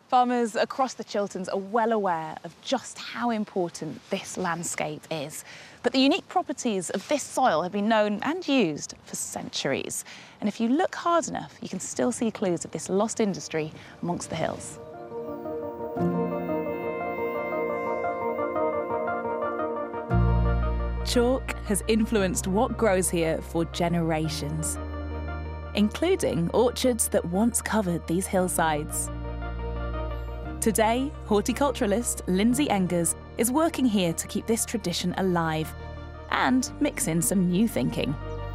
Farmers across the Chilterns are well aware of just how important this landscape is. But the unique properties of this soil have been known and used for centuries. And if you look hard enough, you can still see clues of this lost industry amongst the hills. Chalk has influenced what grows here for generations, including orchards that once covered these hillsides. Today, horticulturalist Lindsay Engers is working here to keep this tradition alive and mix in some new thinking.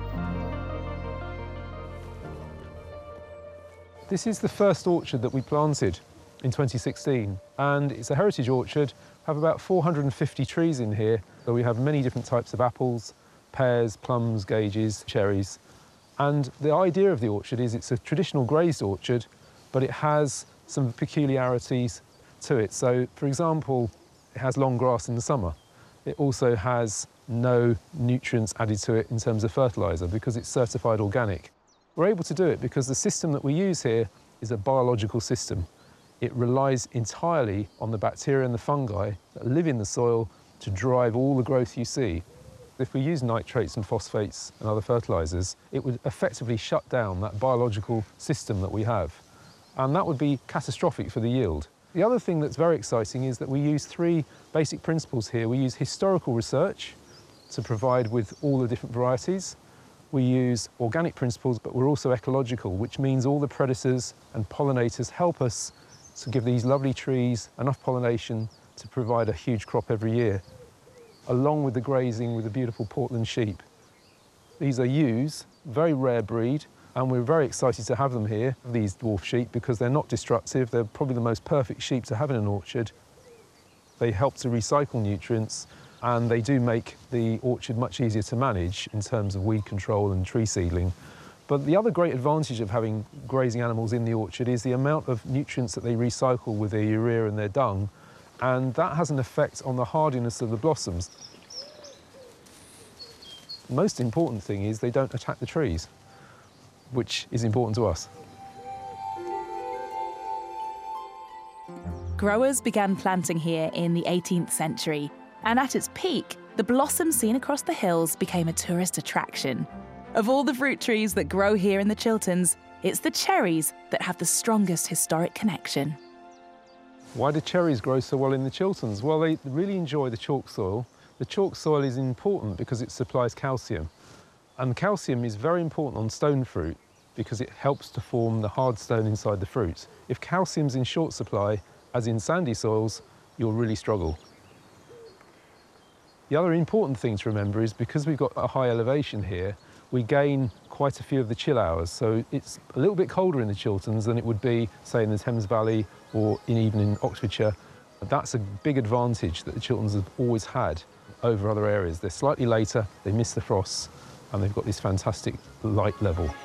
This is the first orchard that we planted in 2016, and it's a heritage orchard. We have about 450 trees in here. So we have many different types of apples, pears, plums, gauges, cherries. And the idea of the orchard is it's a traditional grazed orchard, but it has some peculiarities to it. So, for example, it has long grass in the summer. It also has no nutrients added to it in terms of fertiliser because it's certified organic. We're able to do it because the system that we use here is a biological system. It relies entirely on the bacteria and the fungi that live in the soil to drive all the growth you see. If we use nitrates and phosphates and other fertilisers, it would effectively shut down that biological system that we have. And that would be catastrophic for the yield. The other thing that's very exciting is that we use three basic principles here. We use historical research to provide with all the different varieties. We use organic principles, but we're also ecological, which means all the predators and pollinators help us to give these lovely trees enough pollination to provide a huge crop every year, along with the grazing with the beautiful Portland sheep. These are ewes, very rare breed, and we're very excited to have them here, these dwarf sheep, because they're not destructive. They're probably the most perfect sheep to have in an orchard. They help to recycle nutrients, and they do make the orchard much easier to manage in terms of weed control and tree seedling. But the other great advantage of having grazing animals in the orchard is the amount of nutrients that they recycle with their urea and their dung, and that has an effect on the hardiness of the blossoms. The most important thing is they don't attack the trees, which is important to us. Growers began planting here in the 18th century, and at its peak, the blossoms seen across the hills became a tourist attraction. Of all the fruit trees that grow here in the Chilterns, it's the cherries that have the strongest historic connection. Why do cherries grow so well in the Chilterns? Well, they really enjoy the chalk soil. The chalk soil is important because it supplies calcium. And calcium is very important on stone fruit because it helps to form the hard stone inside the fruit. If calcium's in short supply, as in sandy soils, you'll really struggle. The other important thing to remember is because we've got a high elevation here, we gain quite a few of the chill hours. So it's a little bit colder in the Chilterns than it would be, say, in the Thames Valley or even in Oxfordshire. That's a big advantage that the Chilterns have always had over other areas. They're slightly later, they miss the frosts, and they've got this fantastic light level.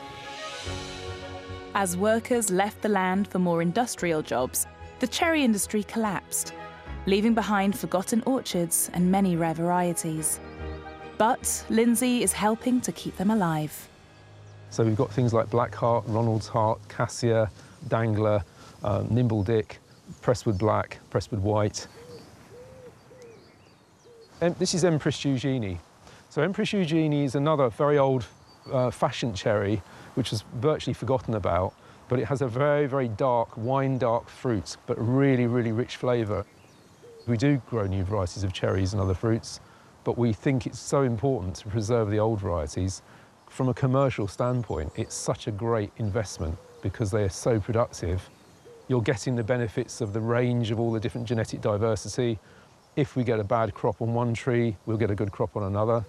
As workers left the land for more industrial jobs, the cherry industry collapsed, leaving behind forgotten orchards and many rare varieties. But Lindsay is helping to keep them alive. So we've got things like Blackheart, Ronald's Heart, Cassia, Dangler, Nimble Dick, Presswood Black, Presswood White. This is Empress Eugenie. So Empress Eugenie is another very old fashioned cherry, which is virtually forgotten about, but it has a very, very dark, wine-dark fruit, but really, really rich flavour. We do grow new varieties of cherries and other fruits, but we think it's so important to preserve the old varieties. From a commercial standpoint, it's such a great investment because they are so productive. You're getting the benefits of the range of all the different genetic diversity. If we get a bad crop on one tree, we'll get a good crop on another.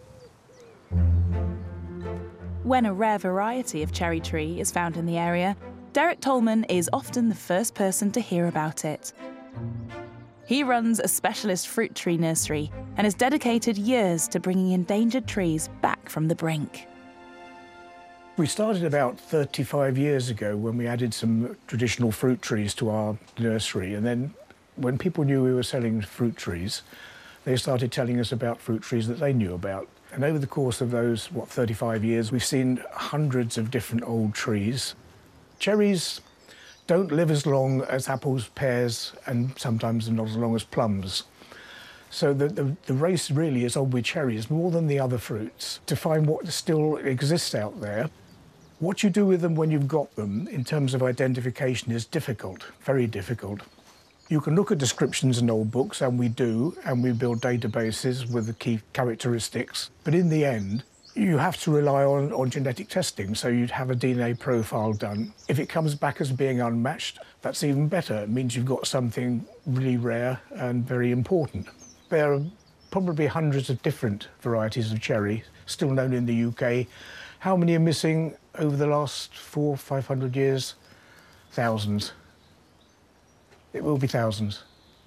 When a rare variety of cherry tree is found in the area, Derek Tolman is often the first person to hear about it. He runs a specialist fruit tree nursery and has dedicated years to bringing endangered trees back from the brink. We started about 35 years ago when we added some traditional fruit trees to our nursery, and then when people knew we were selling fruit trees, they started telling us about fruit trees that they knew about. And over the course of those, 35 years, we've seen hundreds of different old trees. Cherries don't live as long as apples, pears, and sometimes not as long as plums. So the race really is on with cherries more than the other fruits to find what still exists out there. What you do with them when you've got them in terms of identification is difficult, very difficult. You can look at descriptions in old books, and we do, and we build databases with the key characteristics. But in the end, you have to rely on genetic testing, so you'd have a DNA profile done. If it comes back as being unmatched, that's even better. It means you've got something really rare and very important. There are probably hundreds of different varieties of cherry still known in the UK. How many are missing over the last 400 or 500 years? Thousands. It will be thousands.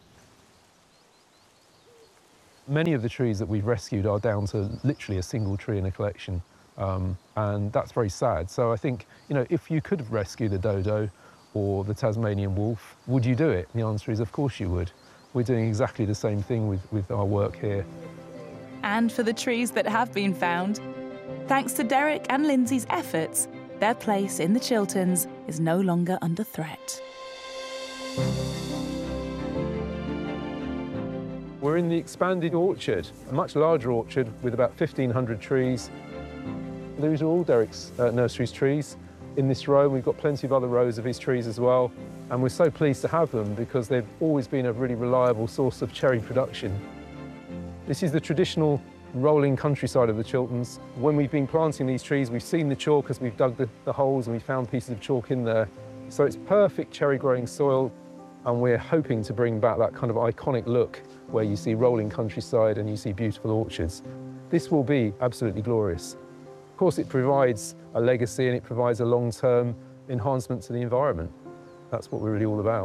Many of the trees that we've rescued are down to literally a single tree in a collection, and that's very sad. So I think, you know, if you could rescue the dodo or the Tasmanian wolf, would you do it? And the answer is, of course you would. We're doing exactly the same thing with our work here. And for the trees that have been found, thanks to Derek and Lindsay's efforts, their place in the Chilterns is no longer under threat. We're in the expanded orchard, a much larger orchard with about 1,500 trees. These are all Derek's nursery's trees. In this row, we've got plenty of other rows of his trees as well. And we're so pleased to have them because they've always been a really reliable source of cherry production. This is the traditional rolling countryside of the Chilterns. When we've been planting these trees, we've seen the chalk as we've dug the holes, and we found pieces of chalk in there. So it's perfect cherry growing soil, and we're hoping to bring back that kind of iconic look where you see rolling countryside and you see beautiful orchards. This will be absolutely glorious. Of course, it provides a legacy and it provides a long-term enhancement to the environment. That's what we're really all about.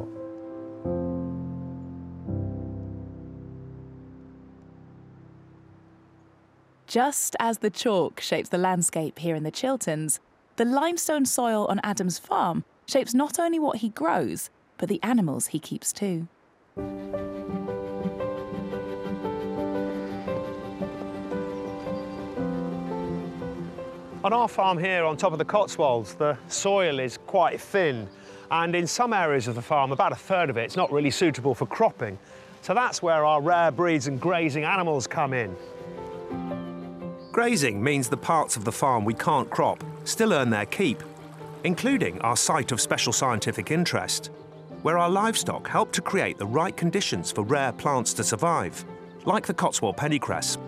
Just as the chalk shapes the landscape here in the Chilterns, the limestone soil on Adam's farm shapes not only what he grows, but the animals he keeps too. On our farm here on top of the Cotswolds, the soil is quite thin, and in some areas of the farm, about a third of it, it's not really suitable for cropping. So that's where our rare breeds and grazing animals come in. Grazing means the parts of the farm we can't crop still earn their keep, including our site of special scientific interest, where our livestock help to create the right conditions for rare plants to survive, like the Cotswold pennycress.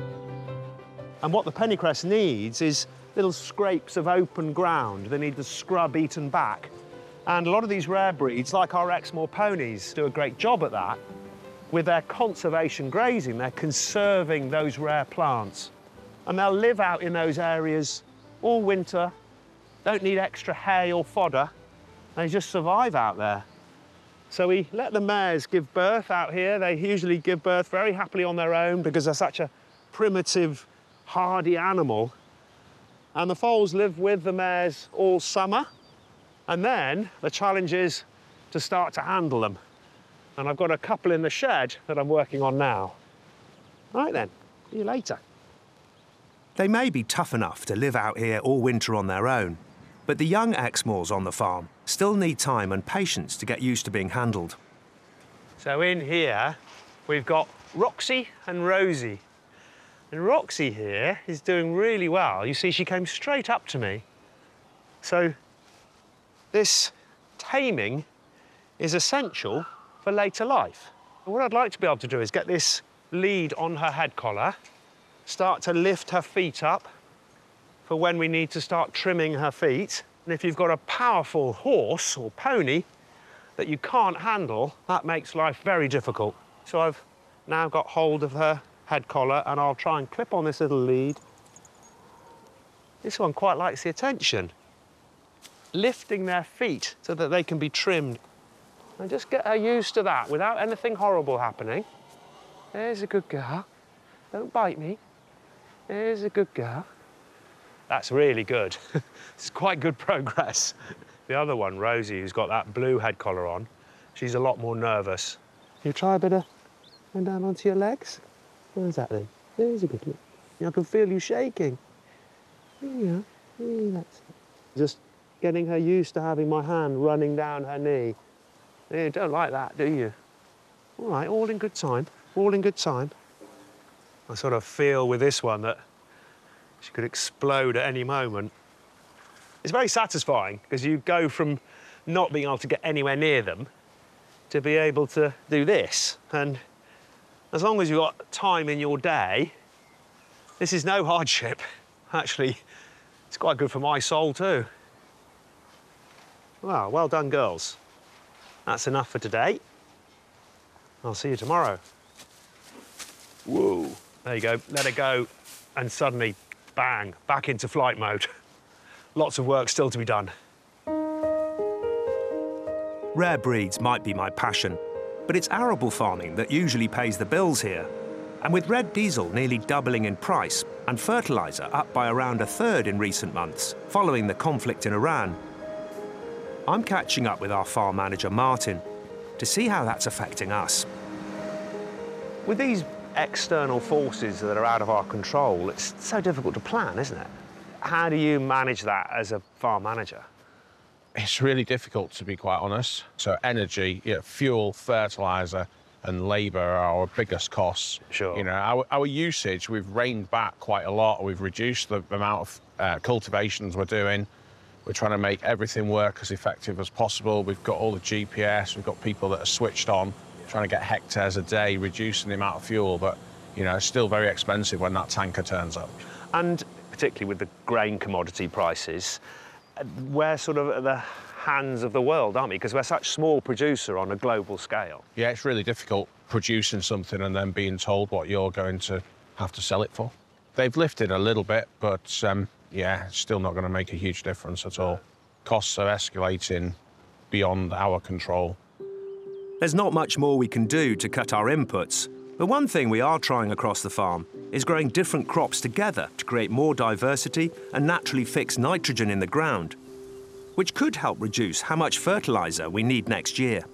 And what the pennycress needs is little scrapes of open ground. They need the scrub eaten back. And a lot of these rare breeds, like our Exmoor ponies, do a great job at that. With their conservation grazing, they're conserving those rare plants. And they'll live out in those areas all winter, don't need extra hay or fodder. They just survive out there. So we let the mares give birth out here. They usually give birth very happily on their own because they're such a primitive, hardy animal. And the foals live with the mares all summer. And then the challenge is to start to handle them. And I've got a couple in the shed that I'm working on now. Right then, see you later. They may be tough enough to live out here all winter on their own, but the young Exmoors on the farm still need time and patience to get used to being handled. So in here, we've got Roxy and Rosie. And Roxy here is doing really well. You see, she came straight up to me. So this taming is essential for later life. And what I'd like to be able to do is get this lead on her head collar, start to lift her feet up for when we need to start trimming her feet. And if you've got a powerful horse or pony that you can't handle, that makes life very difficult. So I've now got hold of her head collar and I'll try and clip on this little lead. This one quite likes the attention. Lifting their feet so that they can be trimmed. And just get her used to that without anything horrible happening. There's a good girl. Don't bite me. There's a good girl. That's really good. It's quite good progress. The other one, Rosie, who's got that blue head collar on, she's a lot more nervous. You try a bit of going down onto your legs? Where's that then? There's a good look. I can feel you shaking. There you are. That's it. Just getting her used to having my hand running down her knee. You don't like that, do you? All right, all in good time, all in good time. I sort of feel with this one that she could explode at any moment. It's very satisfying because you go from not being able to get anywhere near them to be able to do this. And as long as you've got time in your day, this is no hardship. Actually, it's quite good for my soul too. Well, well done, girls. That's enough for today. I'll see you tomorrow. Whoa. There you go, let it go, and suddenly, bang, back into flight mode. Lots of work still to be done. Rare breeds might be my passion, but it's arable farming that usually pays the bills here. And with red diesel nearly doubling in price and fertiliser up by around a third in recent months, following the conflict in Iran, I'm catching up with our farm manager, Martin, to see how that's affecting us. With these external forces that are out of our control, it's so difficult to plan, isn't it? How do you manage that as a farm manager? It's really difficult, to be quite honest. So energy, fuel, fertiliser and labour are our biggest costs. Sure. You know, our usage, we've reined back quite a lot. We've reduced the amount of cultivations we're doing. We're trying to make everything work as effective as possible. We've got all the GPS, we've got people that are switched on, trying to get hectares a day, reducing the amount of fuel, but, you know, it's still very expensive when that tanker turns up. And particularly with the grain commodity prices, we're sort of at the hands of the world, aren't we? Because we're such a small producer on a global scale. Yeah, it's really difficult producing something and then being told what you're going to have to sell it for. They've lifted a little bit, but yeah, it's still not going to make a huge difference at all. Costs are escalating beyond our control. There's not much more we can do to cut our inputs, but one thing we are trying across the farm is growing different crops together to create more diversity and naturally fix nitrogen in the ground, which could help reduce how much fertiliser we need next year.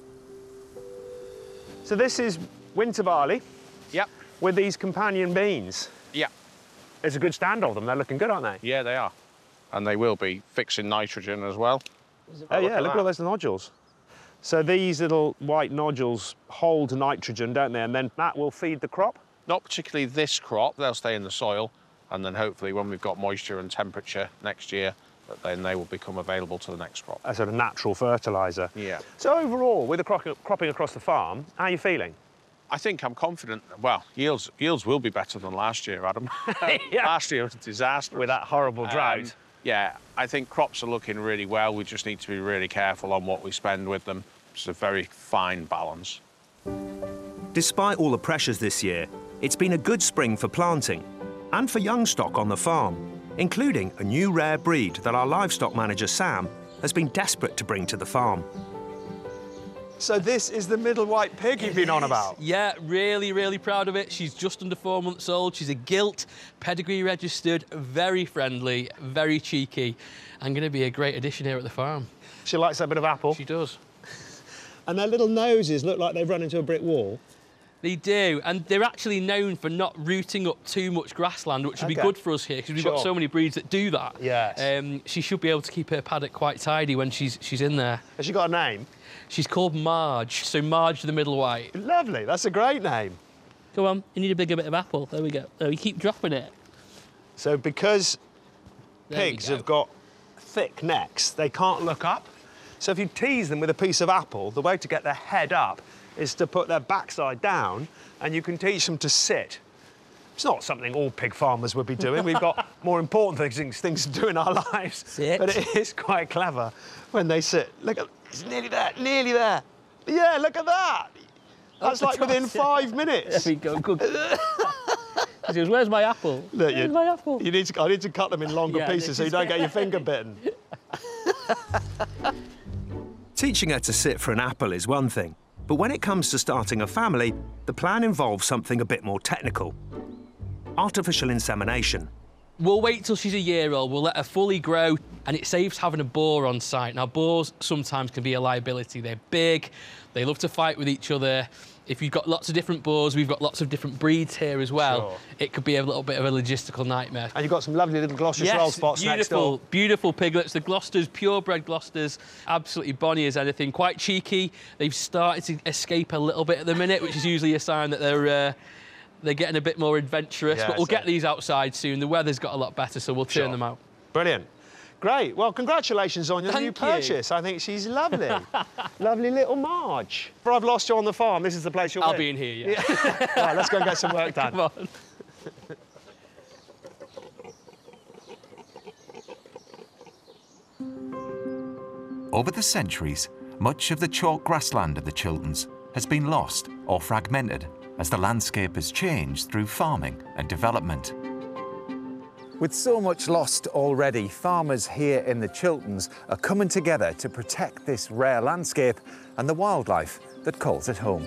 So this is winter barley. Yep. With these companion beans. Yeah. There's a good stand of them. They're looking good, aren't they? Yeah, they are. And they will be fixing nitrogen as well. Oh, yeah, look at all those nodules. So these little white nodules hold nitrogen, don't they? And then that will feed the crop? Not particularly this crop. They'll stay in the soil. And then hopefully when we've got moisture and temperature next year, then they will become available to the next crop. A sort of natural fertiliser. Yeah. So overall, with the cropping across the farm, how are you feeling? I think I'm confident. Well, yields will be better than last year, Adam. Yeah. Last year was a disaster. With that horrible drought. Yeah, I think crops are looking really well. We just need to be really careful on what we spend with them. It's a very fine balance. Despite all the pressures this year, it's been a good spring for planting and for young stock on the farm, including a new rare breed that our livestock manager, Sam, has been desperate to bring to the farm. So this is the middle white pig you've been on about? Yeah, really, really proud of it. She's just under 4 months old. She's a gilt, pedigree registered, very friendly, very cheeky, and going to be a great addition here at the farm. She likes that bit of apple. She does. And their little noses look like they've run into a brick wall. They do, and they're actually known for not rooting up too much grassland, which would be good for us here, because we've got so many breeds that do that. Yes. She should be able to keep her paddock quite tidy when she's in there. Has she got a name? She's called Marge, so Marge the middle white. Lovely, that's a great name. Go on, you need a bigger bit of apple. There we go. Oh, you keep dropping it. So because pigs have got thick necks, they can't look up. So if you tease them with a piece of apple, the way to get their head up is to put their backside down, and you can teach them to sit. It's not something all pig farmers would be doing. We've got more important things to do in our lives. Sit. But it is quite clever when they sit. Look at, it's nearly there, nearly there. Yeah, look at that. That's like within 5 minutes. There we go, good. She goes, where's my apple? Look, where's my apple? I need to cut them in longer pieces so you don't get your finger bitten. Teaching her to sit for an apple is one thing, but when it comes to starting a family, the plan involves something a bit more technical. Artificial insemination. We'll wait till she's a year old, we'll let her fully grow, and it saves having a boar on site. Now, boars sometimes can be a liability. They're big, they love to fight with each other. If you've got lots of different boars, we've got lots of different breeds here as well. Sure. It could be a little bit of a logistical nightmare. And you've got some lovely little Gloucestershire roll spots next door. Beautiful, beautiful piglets. The Gloucesters, purebred Gloucesters, absolutely bonny as anything. Quite cheeky. They've started to escape a little bit at the minute, which is usually a sign that they're getting a bit more adventurous. Yeah, but we'll so get these outside soon. The weather's got a lot better, so we'll turn them out. Brilliant. Great. Well, congratulations on your new purchase. I think she's lovely. Lovely little Marge. If I've lost you on the farm, this is the place you'll I'll be in here, yeah. Right, let's go and get some work done. Come on. Over the centuries, much of the chalk grassland of the Chilterns has been lost or fragmented as the landscape has changed through farming and development. With so much lost already, farmers here in the Chilterns are coming together to protect this rare landscape and the wildlife that calls it home.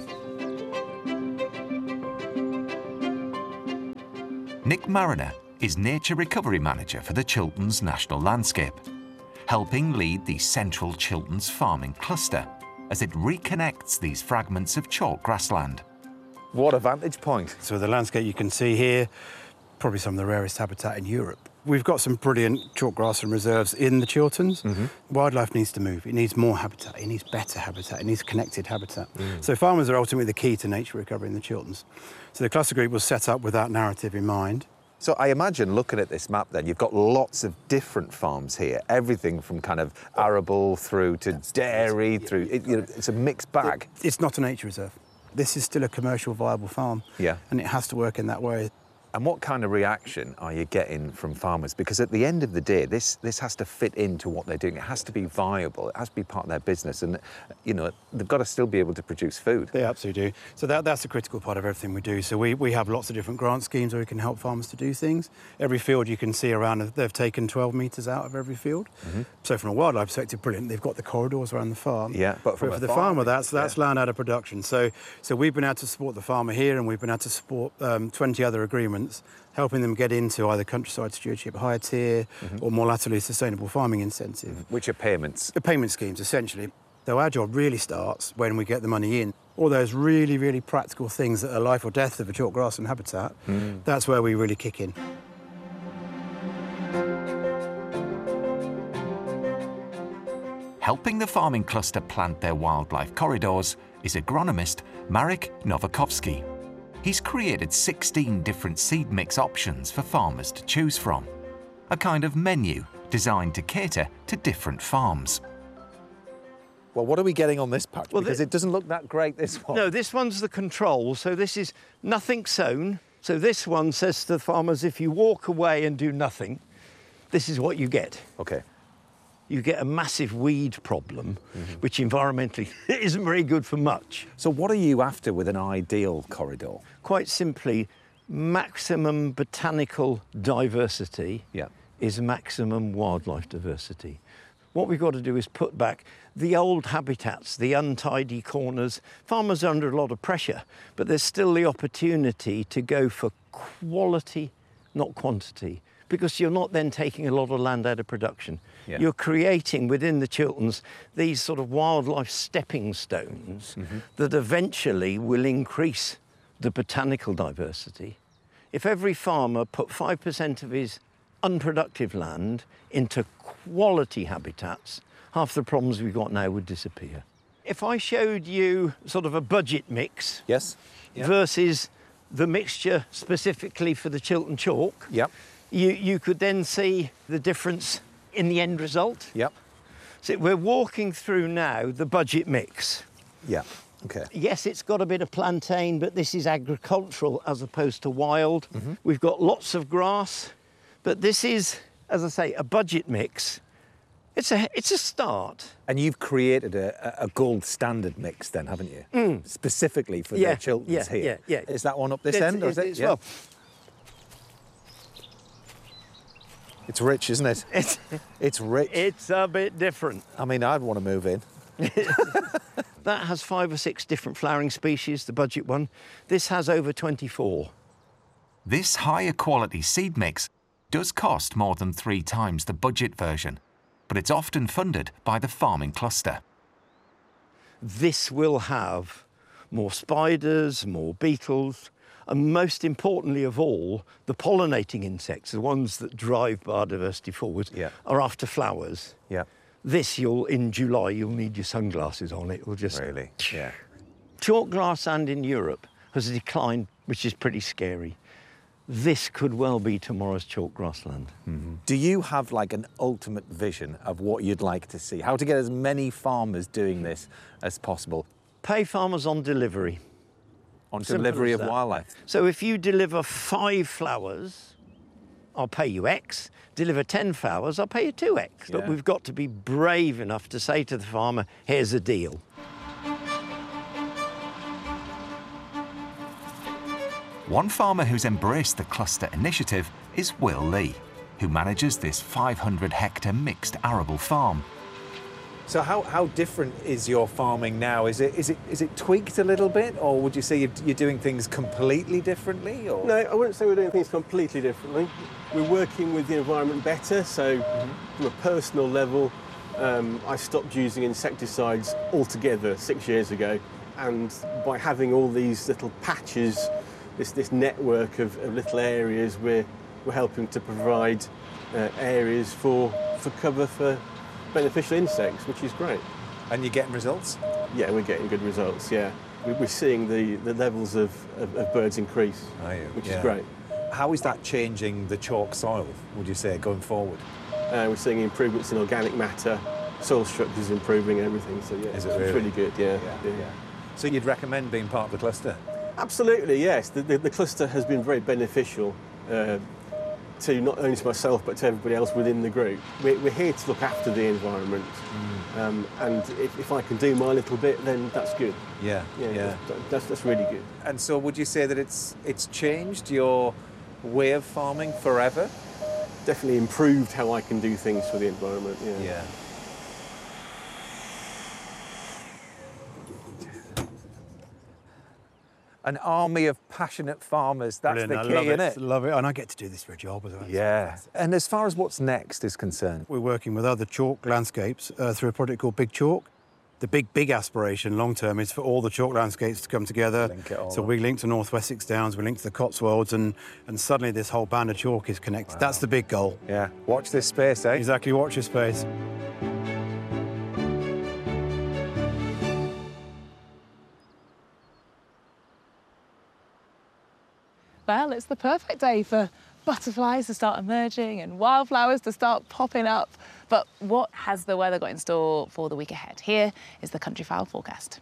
Nick Mariner is Nature Recovery Manager for the Chilterns National Landscape, helping lead the Central Chilterns Farming Cluster as it reconnects these fragments of chalk grassland. What a vantage point. So the landscape you can see here, probably some of the rarest habitat in Europe. We've got some brilliant chalk grassland reserves in the Chilterns. Wildlife needs to move. It needs more habitat. It needs better habitat. It needs connected habitat. So farmers are ultimately the key to nature recovery in the Chilterns. So the cluster group was set up with that narrative in mind. So I imagine, looking at this map then, you've got lots of different farms here, everything from kind of arable through to dairy, through, it's a mixed bag. It's not a nature reserve. This is still a commercial viable farm. Yeah. And it has to work in that way. And what kind of reaction are you getting from farmers? Because at the end of the day, this has to fit into what they're doing. It has to be viable. It has to be part of their business. And, you know, they've got to still be able to produce food. They absolutely do. So that's a critical part of everything we do. So we have lots of different grant schemes where we can help farmers to do things. Every field you can see around, they've taken 12 metres out of every field. So from a wildlife perspective, brilliant. They've got the corridors around the farm. Yeah, but for the farmer, that's land out of production. So we've been able to support the farmer here, and we've been able to support 20 other agreements, helping them get into either countryside stewardship higher tier or more laterally sustainable farming incentive. Which are payments? The payment schemes, essentially. Though our job really starts when we get the money in. All those really, really practical things that are life or death of a chalk grassland habitat, that's where we really kick in. Helping the farming cluster plant their wildlife corridors is agronomist Marek Nowakovski. He's created 16 different seed mix options for farmers to choose from, a kind of menu designed to cater to different farms. Well, what are we getting on this patch? Well, because it doesn't look that great, this one. No, this one's the control. So this is nothing sown. So this one says to the farmers, if you walk away and do nothing, this is what you get. OK. You get a massive weed problem, which environmentally isn't very good for much. So what are you after with an ideal corridor? Quite simply, maximum botanical diversity is maximum wildlife diversity. What we've got to do is put back the old habitats, the untidy corners. Farmers are under a lot of pressure, but there's still the opportunity to go for quality, not quantity, because you're not then taking a lot of land out of production. Yeah. You're creating within the Chilterns these sort of wildlife stepping stones that eventually will increase the botanical diversity. If every farmer put 5% of his unproductive land into quality habitats, half the problems we've got now would disappear. If I showed you sort of a budget mix versus the mixture specifically for the Chiltern chalk, you could then see the difference in the end result. So we're walking through now the budget mix. Okay. Yes, it's got a bit of plantain, but this is agricultural as opposed to wild. We've got lots of grass, but this is, as I say, a budget mix. It's a start. And you've created a gold standard mix then, haven't you? Specifically for the Chilterns here. Is that one up this end? Or is it? Well, it's rich, isn't it? It's rich. It's a bit different. I mean, I'd want to move in. That has 5 or 6 different flowering species, the budget one. This has over 24. This higher quality seed mix does cost more than 3 times the budget version, but it's often funded by the farming cluster. This will have more spiders, more beetles, and most importantly of all, the pollinating insects, the ones that drive biodiversity forward, are after flowers. Yeah. This, in July, you'll need your sunglasses on. It will just... Really? Yeah. Chalk grassland in Europe has declined, which is pretty scary. This could well be tomorrow's chalk grassland. Mm-hmm. Do you have like an ultimate vision of what you'd like to see? How to get as many farmers doing this as possible? Pay farmers on delivery. On delivery of wildlife? So if you deliver 5 flowers, I'll pay you X. Deliver 10 flowers, I'll pay you 2X. But we've got to be brave enough to say to the farmer, here's a deal. One farmer who's embraced the cluster initiative is Will Lee, who manages this 500-hectare mixed arable farm. So how different is your farming now? Is it tweaked a little bit, or would you say you're doing things completely differently? Or? No, I wouldn't say we're doing things completely differently. We're working with the environment better, so from a personal level, I stopped using insecticides altogether 6 years ago, and by having all these little patches, this network of little areas, we're helping to provide areas for cover for beneficial insects, which is great. And you're getting results? Yeah, we're getting good results, yeah. We're seeing the levels of birds increase, which is great. How is that changing the chalk soil, would you say, going forward? We're seeing improvements in organic matter, soil structures improving, everything, so yeah, it's really good, yeah. So you'd recommend being part of the cluster? Absolutely, yes. The cluster has been very beneficial to not only to myself but to everybody else within the group. We're here to look after the environment, and if I can do my little bit, then that's good. That's really good. And so, would you say that it's changed your way of farming forever? Definitely improved how I can do things for the environment. Yeah. An army of passionate farmers, that's the key, isn't it? Love it, and I get to do this for a job as well. Yeah, and as far as what's next is concerned? We're working with other chalk landscapes through a project called Big Chalk. The big aspiration long term is for all the chalk landscapes to come together. So we link to North Wessex Downs, we link to the Cotswolds, and suddenly this whole band of chalk is connected. Wow. That's the big goal. Yeah, watch this space, eh? Exactly, watch this space. Well, it's the perfect day for butterflies to start emerging and wildflowers to start popping up. But what has the weather got in store for the week ahead? Here is the Countryfowl forecast.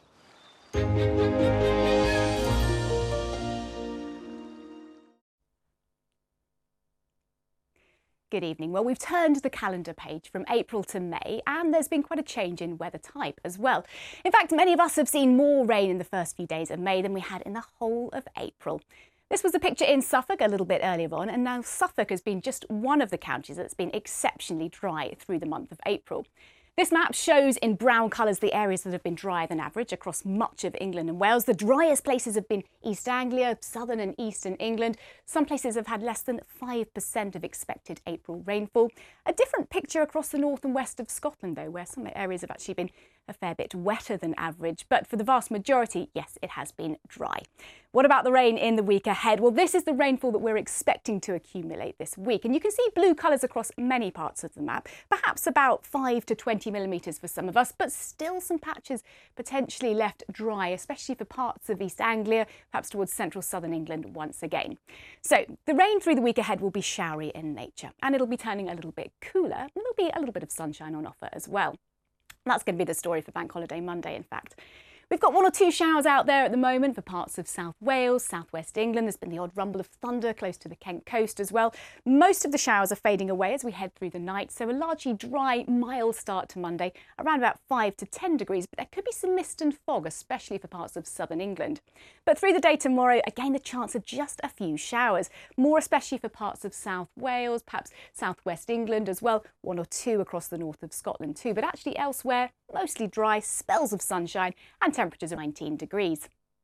Good evening. Well, we've turned the calendar page from April to May, and there's been quite a change in weather type as well. In fact, many of us have seen more rain in the first few days of May than we had in the whole of April. This was the picture in Suffolk a little bit earlier on, and now Suffolk has been just one of the counties that's been exceptionally dry through the month of April. This map shows in brown colours the areas that have been drier than average across much of England and Wales. The driest places have been East Anglia, southern and eastern England. Some places have had less than 5% of expected April rainfall. A different picture across the north and west of Scotland, though, where some areas have actually been a fair bit wetter than average. But for the vast majority, yes, it has been dry. What about the rain in the week ahead? Well, this is the rainfall that we're expecting to accumulate this week. And you can see blue colours across many parts of the map, perhaps about 5 to 20 millimetres for some of us, but still some patches potentially left dry, especially for parts of East Anglia, perhaps towards central southern England once again. So the rain through the week ahead will be showery in nature, and it'll be turning a little bit cooler, and there'll be a little bit of sunshine on offer as well. That's going to be the story for Bank Holiday Monday, in fact. We've got 1 or 2 showers out there at the moment for parts of South Wales, South West England. There's been the odd rumble of thunder close to the Kent coast as well. Most of the showers are fading away as we head through the night, so a largely dry, mild start to Monday, around about 5 to 10 degrees, but there could be some mist and fog, especially for parts of southern England. But through the day tomorrow, again, the chance of just a few showers, more especially for parts of South Wales, perhaps South West England as well, 1 or 2 across the north of Scotland too, but actually elsewhere, mostly dry, spells of sunshine and temperatures of 19 degrees.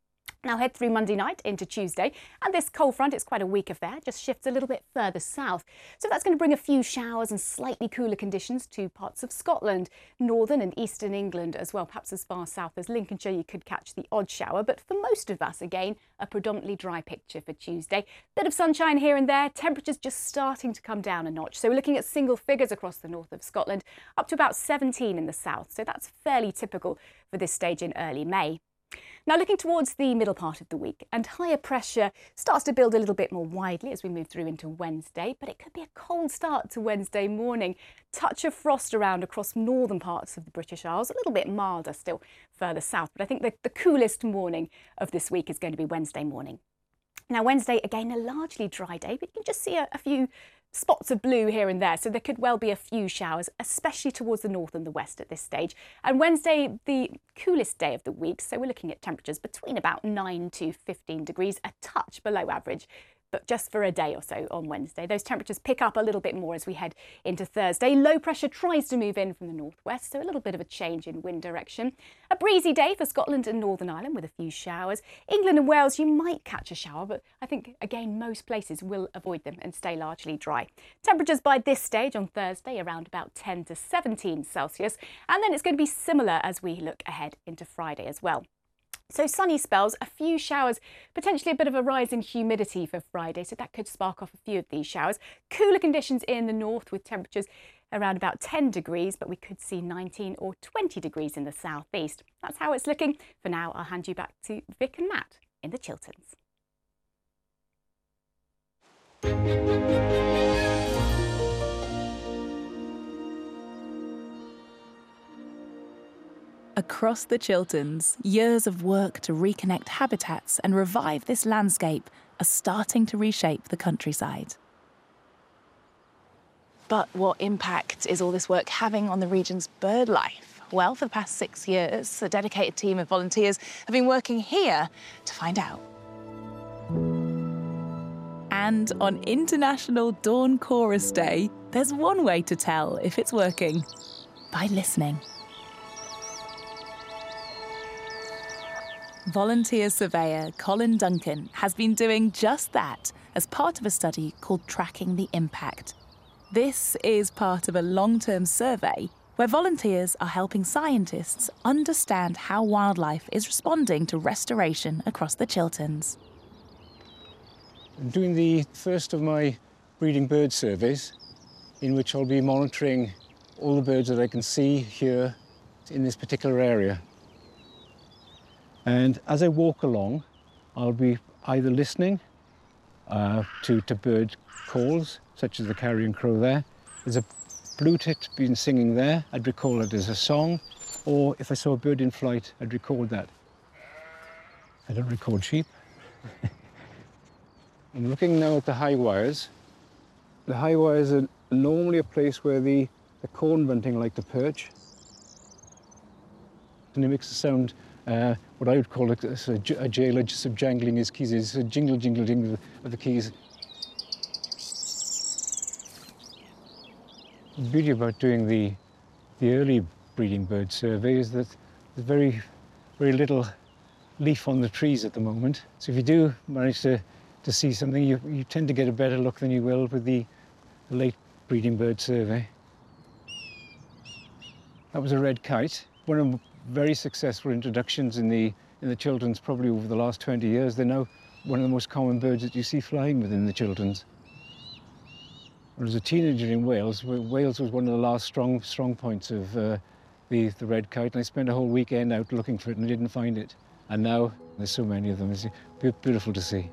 Now head through Monday night into Tuesday, and this cold front, it's quite a weak affair, just shifts a little bit further south. So that's going to bring a few showers and slightly cooler conditions to parts of Scotland, northern and eastern England as well. Perhaps as far south as Lincolnshire you could catch the odd shower, but for most of us, again, a predominantly dry picture for Tuesday. Bit of sunshine here and there, temperatures just starting to come down a notch. So we're looking at single figures across the north of Scotland, up to about 17 in the south. So that's fairly typical for this stage in early May. Now looking towards the middle part of the week, and higher pressure starts to build a little bit more widely as we move through into Wednesday, but it could be a cold start to Wednesday morning. Touch of frost around across northern parts of the British Isles, a little bit milder still further south, but I think the coolest morning of this week is going to be Wednesday morning. Now Wednesday, again, a largely dry day, but you can just see a few spots of blue here and there, so there could well be a few showers, especially towards the north and the west at this stage. And Wednesday, the coolest day of the week, so we're looking at temperatures between about 9 to 15 degrees, a touch below average, but just for a day or so on Wednesday. Those temperatures pick up a little bit more as we head into Thursday. Low pressure tries to move in from the northwest, so a little bit of a change in wind direction. A breezy day for Scotland and Northern Ireland with a few showers. England and Wales, you might catch a shower, but I think, again, most places will avoid them and stay largely dry. Temperatures by this stage on Thursday around about 10 to 17 Celsius, and then it's going to be similar as we look ahead into Friday as well. So sunny spells, a few showers, potentially a bit of a rise in humidity for Friday, so that could spark off a few of these showers. Cooler conditions in the north with temperatures around about 10 degrees, but we could see 19 or 20 degrees in the southeast. That's how it's looking. For now, I'll hand you back to Vic and Matt in the Chilterns. Across the Chilterns, years of work to reconnect habitats and revive this landscape are starting to reshape the countryside. But what impact is all this work having on the region's bird life? Well, for the past 6 years, a dedicated team of volunteers have been working here to find out. And on International Dawn Chorus Day, there's one way to tell if it's working: by listening. Volunteer surveyor Colin Duncan has been doing just that as part of a study called Tracking the Impact. This is part of a long-term survey where volunteers are helping scientists understand how wildlife is responding to restoration across the Chilterns. I'm doing the first of my breeding bird surveys, in which I'll be monitoring all the birds that I can see here in this particular area. And as I walk along, I'll be either listening to bird calls, such as the carrion crow there. There's a blue tit been singing there, I'd recall it as a song, or if I saw a bird in flight, I'd record that. I don't record sheep. I'm looking now at the high wires. The high wires are normally a place where the corn bunting like to perch. And it makes a sound, what I would call a jailer just jangling his keys. It's a jingle, jingle, jingle of the keys. The beauty about doing the early breeding bird survey is that there's very, very little leaf on the trees at the moment. So if you do manage to see something, you tend to get a better look than you will with the late breeding bird survey. That was a red kite. One of the very successful introductions in the Chilterns probably over the last 20 years. They're now one of the most common birds that you see flying within the Chilterns. When I was a teenager in Wales, Wales was one of the last strong points of the red kite, and I spent a whole weekend out looking for it and didn't find it. And now there's so many of them. It's beautiful to see.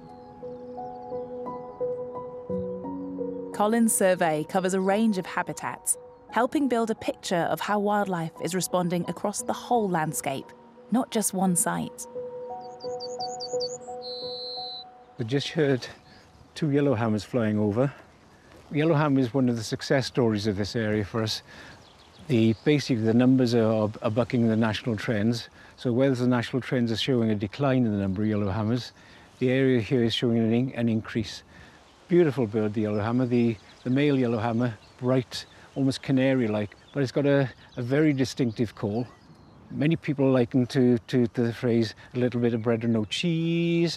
Colin's survey covers a range of habitats, helping build a picture of how wildlife is responding across the whole landscape, not just one site. I just heard 2 yellowhammers flying over. Yellowhammer is one of the success stories of this area for us. Basically, the numbers are bucking the national trends. So whereas the national trends are showing a decline in the number of yellowhammers, the area here is showing an increase. Beautiful bird, the yellowhammer. The male yellowhammer, bright, almost canary-like, but it's got a very distinctive call. Many people liken to the phrase, a little bit of bread and no cheese.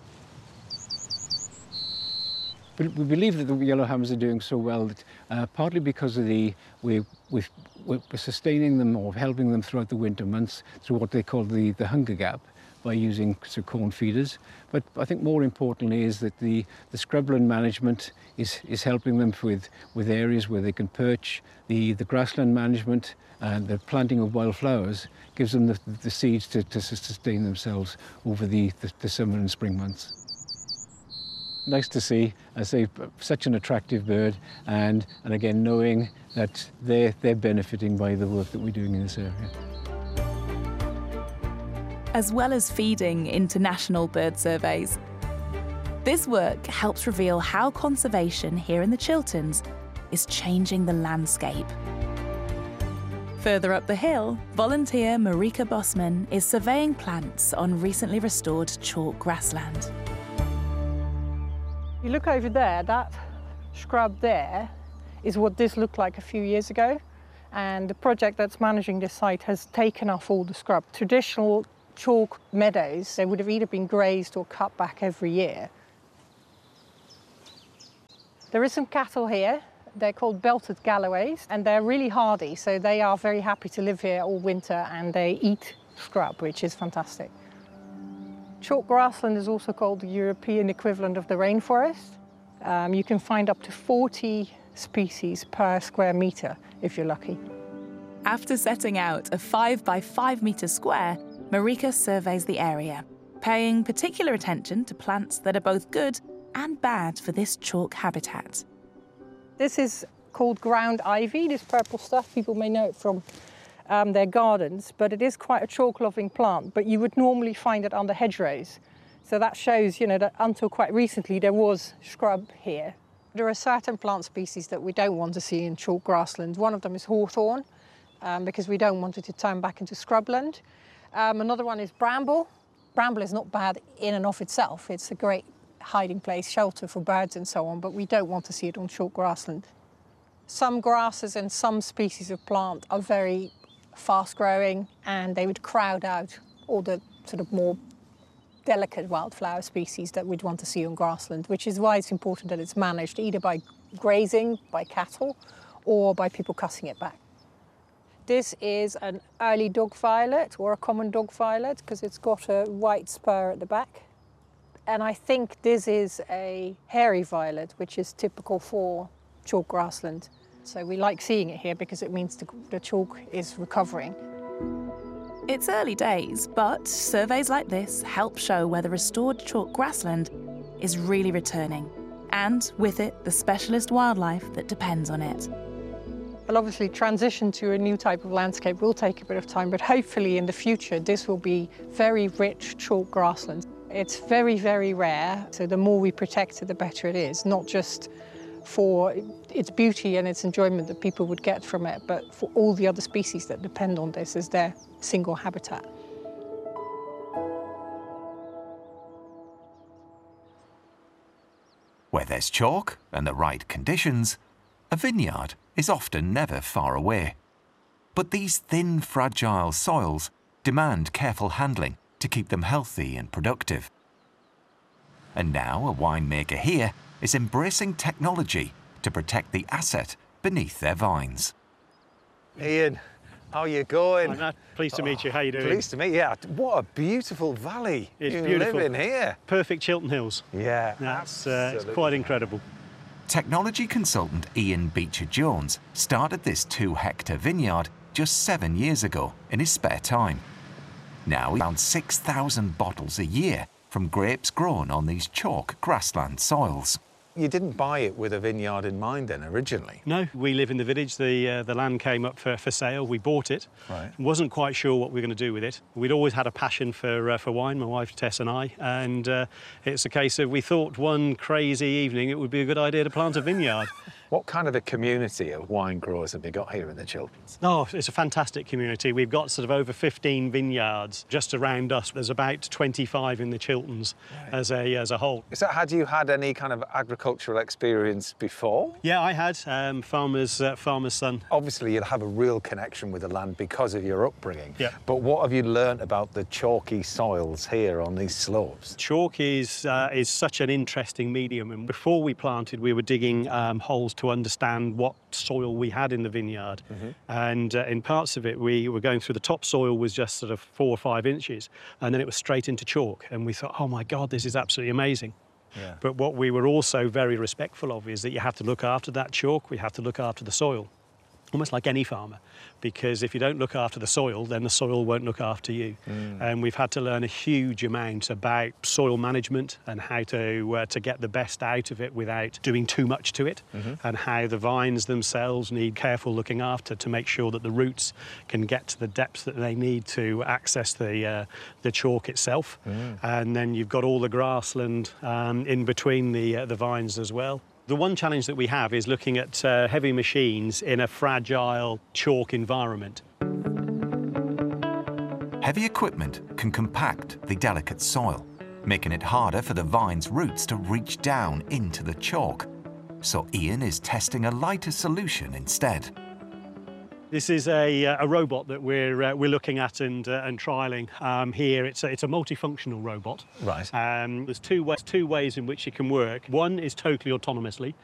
But we believe that the yellowhammers are doing so well that partly because of we're sustaining them or helping them throughout the winter months through what they call the hunger gap by using corn feeders. But I think more importantly is that the scrubland management is helping them with areas where they can perch. The grassland management and the planting of wildflowers gives them the seeds to sustain themselves over the summer and spring months. Nice to see, I say, such an attractive bird, and again knowing that they're benefiting by the work that we're doing in this area. As well as feeding international bird surveys, this work helps reveal how conservation here in the Chilterns is changing the landscape. Further up the hill, volunteer Marika Bosman is surveying plants on recently restored chalk grassland. You look over there, that scrub there is what this looked like a few years ago, and the project that's managing this site has taken off all the scrub. Traditional chalk meadows, they would have either been grazed or cut back every year. There is some cattle here. They're called belted Galloways, and they're really hardy, so they are very happy to live here all winter, and they eat scrub, which is fantastic. Chalk grassland is also called the European equivalent of the rainforest. You can find up to 40 species per square metre if you're lucky. After setting out a 5 by 5 metre square, Marika surveys the area, paying particular attention to plants that are both good and bad for this chalk habitat. This is called ground ivy, this purple stuff. People may know it from their gardens, but it is quite a chalk-loving plant, but you would normally find it under hedgerows. So that shows, you know, that until quite recently there was scrub here. There are certain plant species that we don't want to see in chalk grassland. One of them is hawthorn, because we don't want it to turn back into scrubland. Another one is bramble. Bramble is not bad in and of itself. It's a great hiding place, shelter for birds and so on, but we don't want to see it on chalk grassland. Some grasses and some species of plant are very fast growing, and they would crowd out all the sort of more delicate wildflower species that we'd want to see on grassland, which is why it's important that it's managed either by grazing, by cattle, or by people cutting it back. This is an early dog violet, or a common dog violet, because it's got a white spur at the back. And I think this is a hairy violet, which is typical for chalk grassland. So we like seeing it here because it means the chalk is recovering. It's early days, but surveys like this help show where the restored chalk grassland is really returning, and with it, the specialist wildlife that depends on it. Well, obviously, transition to a new type of landscape will take a bit of time, but hopefully in the future, this will be very rich chalk grassland. It's very, very rare, so the more we protect it, the better it is, not just for its beauty and its enjoyment that people would get from it, but for all the other species that depend on this as their single habitat. Where there's chalk and the right conditions, a vineyard is often never far away. But these thin, fragile soils demand careful handling to keep them healthy and productive. And now a winemaker here is embracing technology to protect the asset beneath their vines. Ian, how are you going? Hi, Matt. Pleased to meet you. How are you doing? Pleased to meet you. Yeah. What a beautiful valley. It's you beautiful. live in here. Perfect Chiltern Hills. Yeah, it's quite incredible. Technology consultant Ian Beecher-Jones started this 2-hectare vineyard just 7 years ago in his spare time. Now around 6,000 bottles a year from grapes grown on these chalk grassland soils. You didn't buy it with a vineyard in mind then, originally? No, we live in the village. The land came up for sale. We bought it. Right. Wasn't quite sure what we were going to do with it. We'd always had a passion for wine, my wife Tess and I, and it's a case of we thought one crazy evening it would be a good idea to plant a vineyard. What kind of a community of wine growers have you got here in the Chilterns? Oh, it's a fantastic community. We've got sort of over 15 vineyards just around us. There's about 25 in the Chilterns as a whole. So had you had any kind of agricultural experience before? Yeah, I had. Farmer's son. Obviously, you'll have a real connection with the land because of your upbringing. Yeah. But what have you learnt about the chalky soils here on these slopes? Chalk is such an interesting medium, and before we planted, we were digging holes to understand what soil we had in the vineyard. And in parts of it, we were going through the topsoil was just sort of 4 or 5 inches, and then it was straight into chalk. And we thought, oh my God, this is absolutely amazing. Yeah. But what we were also very respectful of is that you have to look after that chalk, we have to look after the soil. Almost like any farmer, because if you don't look after the soil, then the soil won't look after you. And we've had to learn a huge amount about soil management and how to get the best out of it without doing too much to it, and how the vines themselves need careful looking after to make sure that the roots can get to the depth that they need to access the chalk itself. And then you've got all the grassland in between the vines as well. The one challenge that we have is looking at heavy machines in a fragile chalk environment. Heavy equipment can compact the delicate soil, making it harder for the vine's roots to reach down into the chalk. So Ian is testing a lighter solution instead. This is a robot that we're looking at and trialling here. It's a multifunctional robot. Right. There's two ways in which it can work. One is totally autonomously,